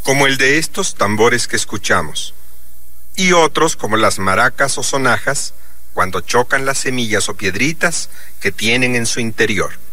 como el de estos tambores que escuchamos, y otros como las maracas o sonajas, cuando chocan las semillas o piedritas que tienen en su interior.